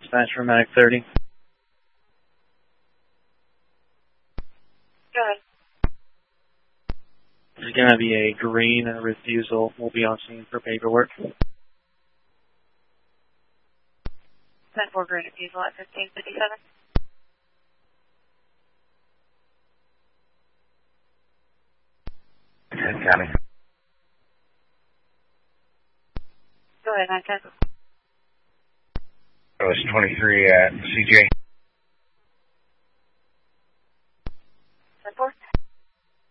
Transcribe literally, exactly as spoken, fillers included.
dispatch for Medic thirty. Go ahead. There's going to be a green refusal. We'll be on scene for paperwork. ten four green refusal at fifteen fifty-seven. ten County. Go ahead, nine ten. It was twenty-three at C J.